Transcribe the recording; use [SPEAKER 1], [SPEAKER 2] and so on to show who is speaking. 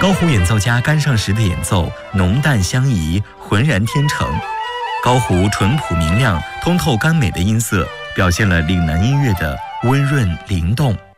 [SPEAKER 1] 高胡演奏家甘尚实的演奏浓淡相宜，浑然天成。高胡淳朴明亮、通透甘美的音色，表现了岭南音乐的温润灵动。